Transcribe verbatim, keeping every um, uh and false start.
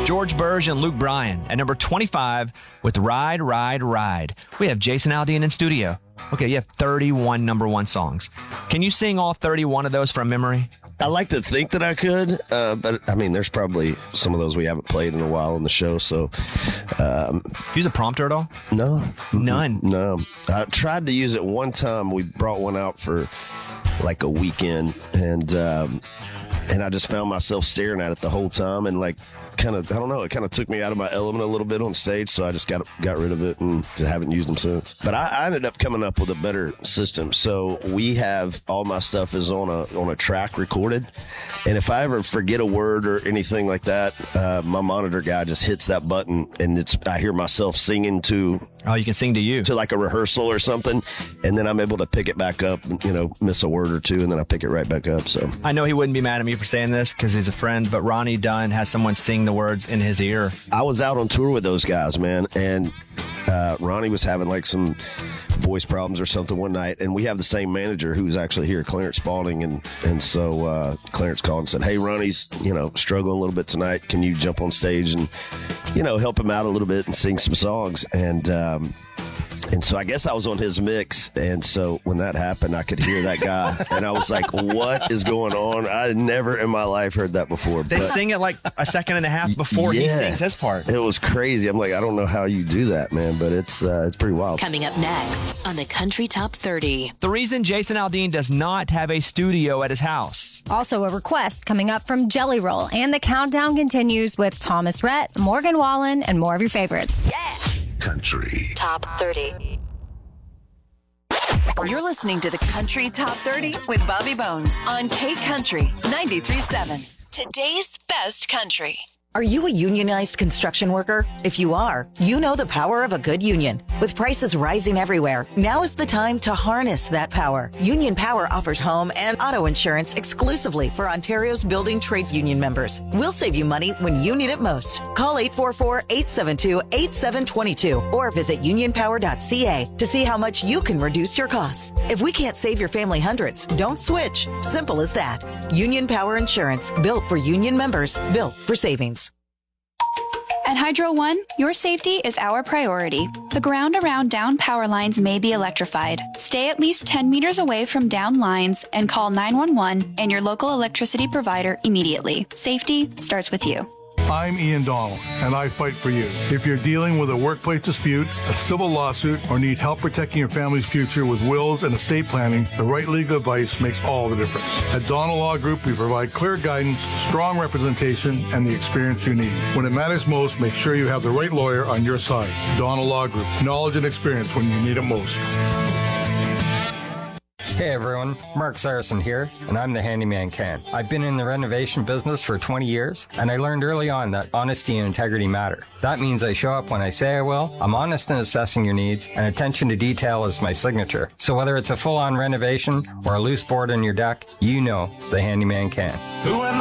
George Burge and Luke Bryan at number twenty-five with Ride, Ride, Ride. We have Jason Aldean in studio. Okay, you have thirty-one number one songs. Can you sing all thirty-one of those from memory? I like to think that I could, uh, but I mean, there's probably some of those we haven't played in a while on the show. So, um, use a prompter at all? No, none. No, I tried to use it one time. We brought one out for like a weekend, and um, and I just found myself staring at it the whole time, and like. Kind of, I don't know. It kind of took me out of my element a little bit on stage, so I just got got rid of it and just haven't used them since. But I, I ended up coming up with a better system. So we have all my stuff is on a on a track recorded, and if I ever forget a word or anything like that, uh, my monitor guy just hits that button, and it's I hear myself singing to. Oh, you can sing to you to like a rehearsal or something, and then I'm able to pick it back up. You know, miss a word or two, and then I pick it right back up. So I know he wouldn't be mad at me for saying this because he's a friend, but Ronnie Dunn has someone sing the words in his ear. I was out on tour with those guys, man, and uh, Ronnie was having like some voice problems or something one night, and we have the same manager who's actually here, Clarence Spalding, and and so uh, Clarence called and said, "Hey, Ronnie's you know struggling a little bit tonight. Can you jump on stage and you know help him out a little bit and sing some songs?" And um, And so I guess I was on his mix, and so when that happened, I could hear that guy, and I was like, what is going on? I had never in my life heard that before. They but sing it like a second and a half before yeah, he sings his part. It was crazy. I'm like, I don't know how you do that, man, but it's uh, it's pretty wild. Coming up next on the Country Top thirty. The reason Jason Aldean does not have a studio at his house. Also a request coming up from Jelly Roll, and the countdown continues with Thomas Rhett, Morgan Wallen, and more of your favorites. Yeah! Country Top thirty. You're listening to the Country Top thirty with Bobby Bones on K Country ninety-three point seven. Today's best country. Are you a unionized construction worker? If you are, you know the power of a good union. With prices rising everywhere, now is the time to harness that power. Union Power offers home and auto insurance exclusively for Ontario's building trades union members. We'll save you money when you need it most. Call eight four four, eight seven two, eight seven two two or visit union power dot c a to see how much you can reduce your costs. If we can't save your family hundreds, don't switch. Simple as that. Union Power Insurance, built for union members, built for savings. At Hydro One, your safety is our priority. The ground around down power lines may be electrified. Stay at least ten meters away from down lines and call nine one one and your local electricity provider immediately. Safety starts with you. I'm Ian Donald, and I fight for you. If you're dealing with a workplace dispute, a civil lawsuit, or need help protecting your family's future with wills and estate planning, the right legal advice makes all the difference. At Donald Law Group, we provide clear guidance, strong representation, and the experience you need. When it matters most, make sure you have the right lawyer on your side. Donald Law Group, knowledge and experience when you need it most. Hey everyone, Mark Saracen here, and I'm the Handyman Can. I've been in the renovation business for twenty years, and I learned early on that honesty and integrity matter. That means I show up when I say I will, I'm honest in assessing your needs, and attention to detail is my signature. So whether it's a full-on renovation or a loose board on your deck, you know the Handyman Can. Who am